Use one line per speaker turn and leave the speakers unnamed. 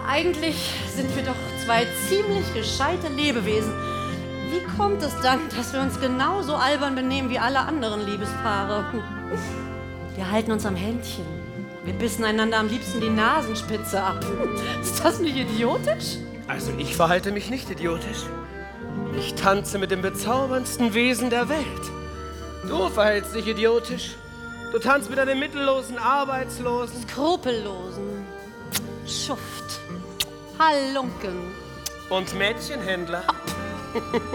Eigentlich sind wir doch zwei ziemlich gescheite Lebewesen. Wie kommt es dann, dass wir uns genauso albern benehmen wie alle anderen Liebespaare? Wir halten uns am Händchen. Wir bissen einander am liebsten die Nasenspitze ab. Ist das nicht idiotisch?
Also ich verhalte mich nicht idiotisch. Ich tanze mit dem bezauberndsten Wesen der Welt. Du verhältst dich idiotisch. Du tanzt mit einem mittellosen, arbeitslosen...
Skrupellosen. Schuft. Halunken.
Und Mädchenhändler.